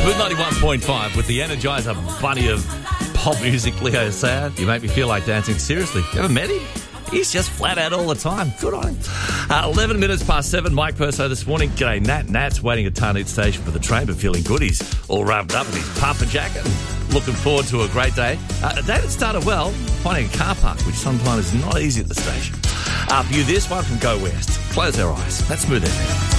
Smooth 91.5 with the Energizer Bunny of pop music, Leo Sayer. You make me feel like dancing. Seriously, you ever met him? He's just flat out all the time. Good on him. 11 minutes past 7, Mike Perso this morning. G'day, Nat. Nat's waiting at Tarneit Station for the train, but feeling good. He's all rubbed up in his puffer jacket. Looking forward to a great day. The day that started well, finding a car park, which sometimes is not easy at the station. For you, this one from Go West. Close our eyes. That's Smooth FM.